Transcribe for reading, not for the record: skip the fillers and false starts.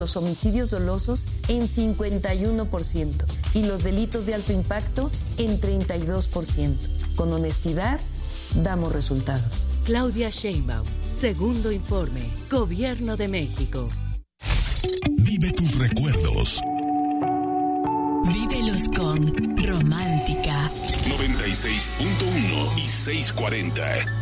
los homicidios dolosos en 51% y los delitos de alto impacto en 32%. Con honestidad, damos resultados. Claudia Sheinbaum, segundo informe, Gobierno de México. Vive tus recuerdos. Vívelos con Romántica 96.1 y 640.